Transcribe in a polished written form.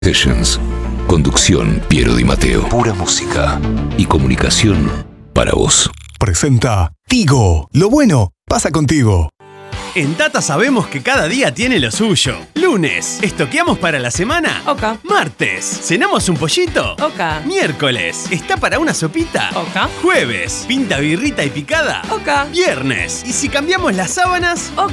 Sessions. Conducción Piero Di Matteo. Pura música y comunicación para vos. Presenta Tigo. Lo bueno pasa contigo. En Tata sabemos que cada día tiene lo suyo. Lunes, ¿estoqueamos para la semana? Oka. Martes, ¿cenamos un pollito? Oka. Miércoles, ¿está para una sopita? Oka. Jueves, ¿pinta birrita y picada? Oka. Viernes, ¿y si cambiamos las sábanas? Oka.